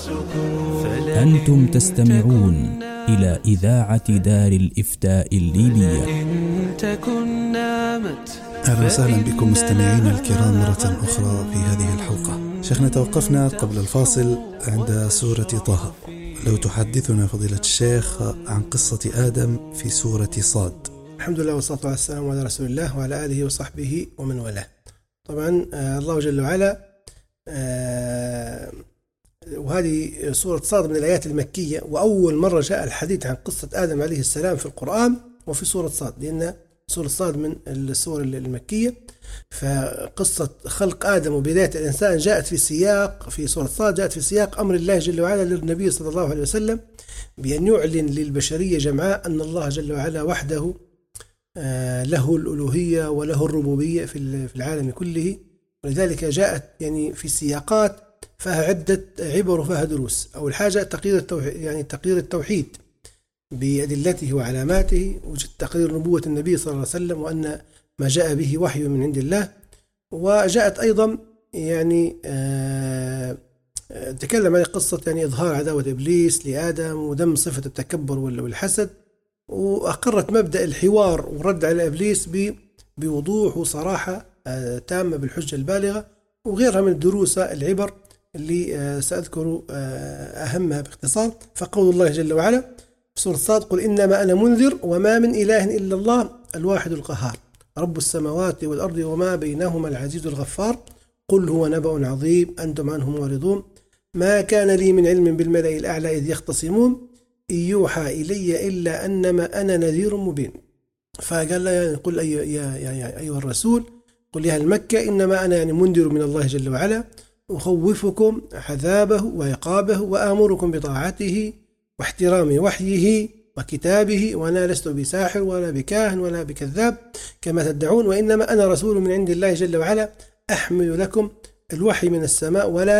أنتم تستمعون إلى إذاعة دار الإفتاء الليبية. أهلا وسهلا بكم مستمعينا الكرام مرة أخرى في هذه الحلقة. شيخنا، توقفنا قبل الفاصل عند سورة طه. لو تحدثنا فضيلة الشيخ عن قصة آدم في سورة صاد. الحمد لله والصلاة والسلام على رسول الله وعلى آله وصحبه ومن والاه. طبعا الله جل وعلا، وهذه سورة صاد من الآيات المكية، وأول مرة جاء الحديث عن قصة آدم عليه السلام في القرآن وفي سورة صاد، لأن سورة صاد من السور المكية. فقصة خلق آدم وبداية الإنسان جاءت في سورة صاد جاءت في سياق أمر الله جل وعلا للنبي صلى الله عليه وسلم بأن يعلن للبشرية جمعاء أن الله جل وعلا وحده له الألوهية وله الربوبية في العالم كله. ولذلك جاءت في سياقات فيها عدة عبر وفيها دروس. أول حاجة تقرير التوحيد بأدلته وعلاماته، وجد تقرير نبوة النبي صلى الله عليه وسلم وأن ما جاء به وحي من عند الله. وجاءت أيضا تكلم عن قصة إظهار عداوة إبليس لآدم وذم صفة التكبر والحسد، وأقرت مبدأ الحوار والرد على إبليس بوضوح وصراحة تامة بالحجة البالغة، وغيرها من الدروس العبر اللي سأذكر أهمها باختصار. فقول الله جل وعلا في سورة صاد: قل إنما أنا منذر وما من إله إلا الله الواحد القهار رب السماوات والأرض وما بينهما العزيز الغفار قل هو نبأ عظيم أنتم عنه معرضون ما كان لي من علم بالملأ الأعلى إذ يختصمون إن يوحى إلي إلا أنما أنا نذير مبين. فقال له قل يا أيها الرسول قل يا أهل مكة إنما أنا منذر من الله جل وعلا أخوفكم عذابه وعقابه وآمركم بطاعته واحترام وحيه وكتابه وأنا لست بساحر ولا بكاهن ولا بكذاب كما تدعون وإنما أنا رسول من عند الله جل وعلا أحمل لكم الوحي من السماء ولا